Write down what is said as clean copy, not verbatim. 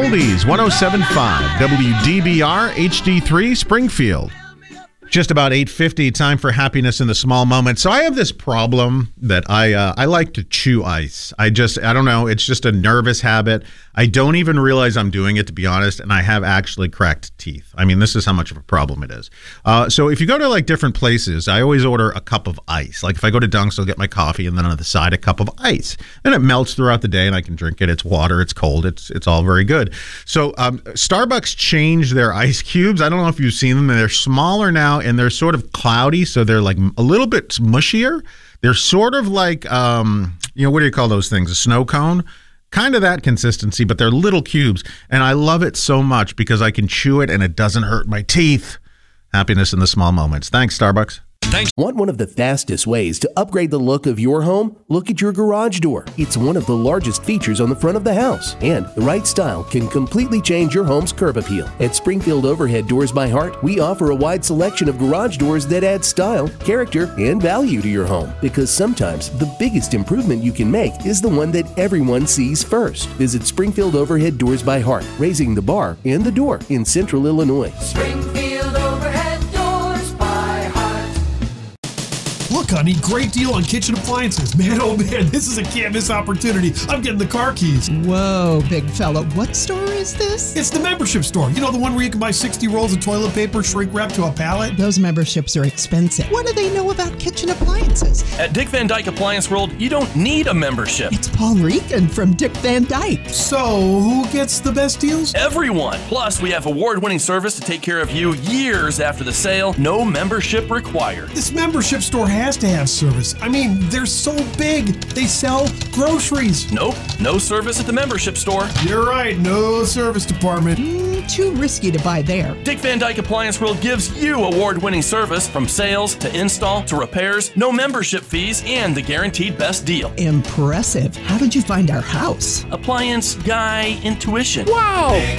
Oldies 107.5 WDBR HD3 Springfield. Just about 8:50, time for happiness in the small moments. So I have this problem that I like to chew ice. I don't know. It's just a nervous habit. I don't even realize I'm doing it, to be honest, and I have actually cracked teeth. I mean, this is how much of a problem it is. So if you go to like different places, I always order a cup of ice. Like if I go to Dunk's, I'll get my coffee, and then on the side a cup of ice. And it melts throughout the day, and I can drink it. It's water. It's cold. It's all very good. So Starbucks changed their ice cubes. I don't know if you've seen them. They're smaller now, and they're sort of cloudy, so they're like a little bit mushier. They're sort of like, what do you call those things? A snow cone? Kind of that consistency, but they're little cubes. And I love it so much because I can chew it and it doesn't hurt my teeth. Happiness in the small moments. Thanks, Starbucks. Want one of the fastest ways to upgrade the look of your home? Look at your garage door. It's one of the largest features on the front of the house, and the right style can completely change your home's curb appeal. At Springfield Overhead Doors by Heart, we offer a wide selection of garage doors that add style, character, and value to your home. Because sometimes the biggest improvement you can make is the one that everyone sees first. Visit Springfield Overhead Doors by Heart, raising the bar and the door in Central Illinois. Springfield Overhead Doors by Heart. Look, honey, great deal on kitchen appliances. Man, oh man, this is a can't miss opportunity. I'm getting the car keys. Whoa, big fella. What store is this? It's the membership store. You know, the one where you can buy 60 rolls of toilet paper shrink wrapped to a pallet? Those memberships are expensive. What do they know about kitchen appliances? At Dick Van Dyke Appliance World, you don't need a membership. It's Paul Regan from Dick Van Dyke. So, who gets the best deals? Everyone. Plus, we have award-winning service to take care of you years after the sale. No membership required. This membership store has to have service. I mean, they're so big. They sell groceries. Nope. No service at the membership store. You're right. No service department. Too risky to buy there. Dick Van Dyke Appliance World gives you award-winning service from sales to install to repairs, no membership fees, and the guaranteed best deal. Impressive. How did you find our house? Appliance guy intuition. Wow!